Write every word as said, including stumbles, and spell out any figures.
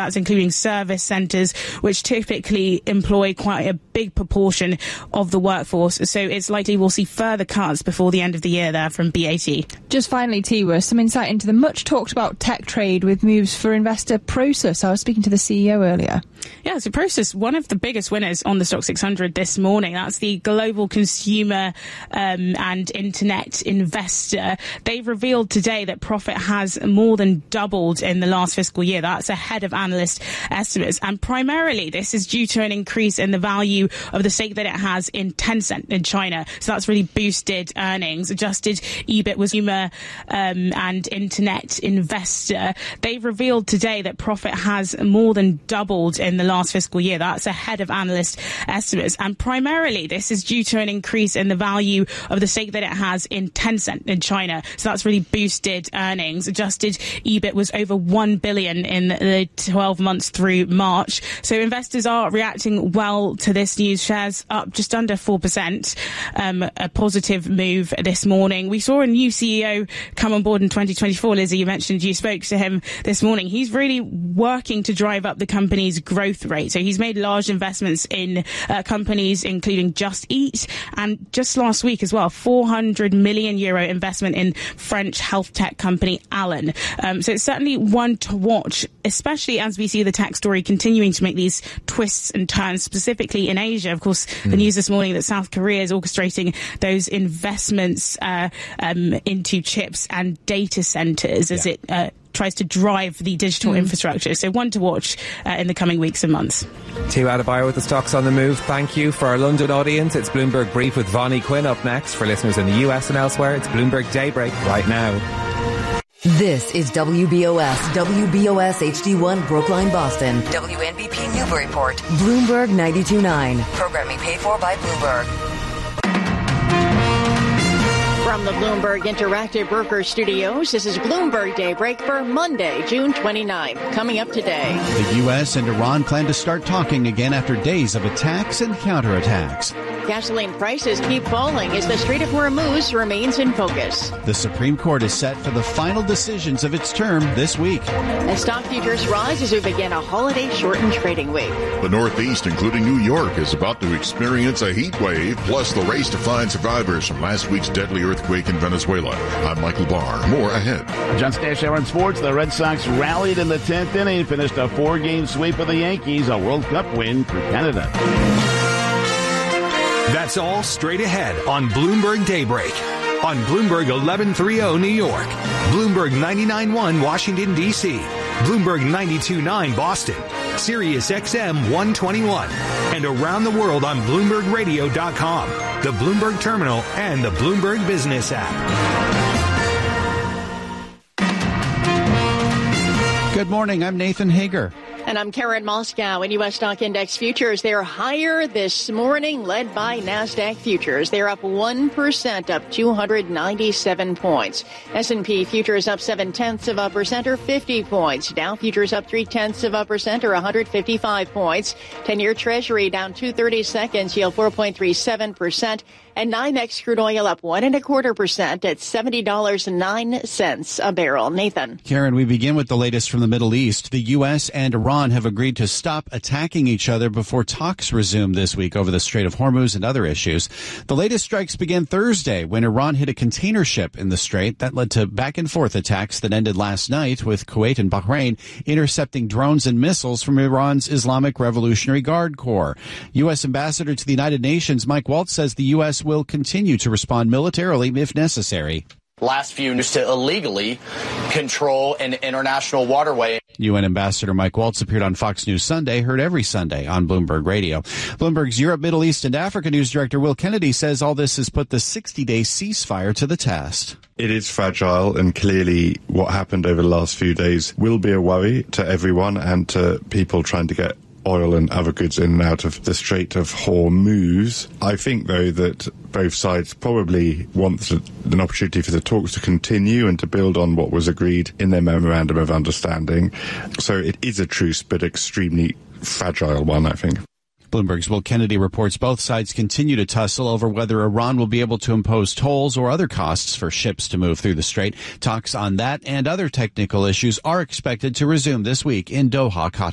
That's including service centres, which typically employ quite a big proportion of the workforce. So it's likely we'll see further cuts before the end of the year there from B A T. Just finally, Tiwa, some insight into the much talked about tech trade with moves for investor Prosus. I was speaking to the C E O earlier. Yeah, so Prosus, one of the biggest winners on the Stock six hundred this morning. That's the global consumer um, and internet investor. They've revealed today that profit has more than doubled in the last fiscal year. That's ahead of analyst estimates. And primarily, this is due to an increase in the value of the stake that it has in Tencent in China. So that's really boosted earnings. Adjusted E B I T was consumer um, and internet investor. They've revealed today that profit has more than doubled in the last fiscal year. That's ahead of analyst estimates. And primarily, this is due to an increase in the value of the stake that it has in Tencent in China. So that's really boosted earnings. Adjusted E B I T was over one billion in the twelve months through March. So investors are reacting well to this news. Shares up just under four percent. Um, a positive move this morning. We saw a new C E O come on board in twenty twenty-four. Lizzie, you mentioned you spoke to him this morning. He's really working to drive up the company's growth rate. So he's made large investments in uh, companies including Just Eat, and just last week as well, four hundred million euro investment in French health tech company Alan. Um, so it's certainly one to watch, especially as we see the tech story continuing to make these twists and turns, specifically in Asia. Of course, mm. the news this morning that South Korea is orchestrating those investments uh, um, into chips and data centers as yeah. it uh, tries to drive the digital mm. infrastructure. So one to watch uh, in the coming weeks and months. Tiwa Adebayo with the stocks on the move. Thank you. For our London audience, it's Bloomberg Brief with Vonnie Quinn up next. For listeners in the U S and elsewhere, it's Bloomberg Daybreak right now. This is W B O S, W B O S H D one Brookline, Boston. W N B P Newburyport. Bloomberg ninety-two point nine. Programming paid for by Bloomberg. From the Bloomberg Interactive Broker Studios, this is Bloomberg Daybreak for Monday, June twenty-ninth. Coming up today, the U S and Iran plan to start talking again after days of attacks and counterattacks. Gasoline prices keep falling as the Strait of Hormuz remains in focus. The Supreme Court is set for the final decisions of its term this week. As stock futures rise as we begin a holiday-shortened trading week. The Northeast, including New York, is about to experience a heat wave, plus the race to find survivors from last week's deadly earthquake in Venezuela. I'm Michael Barr. More ahead. John Stash Hour in Sports. The Red Sox rallied in the tenth inning, finished a four-game sweep of the Yankees, a World Cup win for Canada. That's all straight ahead on Bloomberg Daybreak. On Bloomberg eleven thirty New York, Bloomberg ninety-nine point one Washington, D C, Bloomberg ninety-two point nine Boston, Sirius X M one twenty-one, and around the world on Bloomberg Radio dot com, the Bloomberg Terminal, and the Bloomberg Business app. Good morning, I'm Nathan Hager. And I'm Karen Moscow. In U S stock index futures, they're higher this morning, led by NASDAQ futures. They're up one percent, up two hundred ninety-seven points. S and P futures up seven-tenths of a percent, or fifty points. Dow futures up three-tenths of a percent, or one hundred fifty-five points. ten-year Treasury down two thirty-seconds, yield four point three seven percent. And NYMEX crude oil up one and a quarter percent at seventy dollars and nine cents a barrel. Nathan. Karen, we begin with the latest from the Middle East. The U S and Iran have agreed to stop attacking each other before talks resume this week over the Strait of Hormuz and other issues. The latest strikes began Thursday when Iran hit a container ship in the strait. That led to back and forth attacks that ended last night, with Kuwait and Bahrain intercepting drones and missiles from Iran's Islamic Revolutionary Guard Corps. U S Ambassador to the United Nations Mike Waltz says the U S will continue to respond militarily if necessary. Last few news to illegally control an international waterway. U N Ambassador Mike Waltz appeared on Fox News Sunday, heard every Sunday on Bloomberg Radio. Bloomberg's Europe, Middle East, and Africa News Director Will Kennedy says all this has put the sixty-day ceasefire to the test. It is fragile, and clearly what happened over the last few days will be a worry to everyone and to people trying to get oil and other goods in and out of the Strait of Hormuz. I think, though, that both sides probably want an opportunity for the talks to continue and to build on what was agreed in their memorandum of understanding. So it is a truce, but extremely fragile one, I think. Bloomberg's Will Kennedy reports both sides continue to tussle over whether Iran will be able to impose tolls or other costs for ships to move through the strait. Talks on that and other technical issues are expected to resume this week in Doha, Qatar.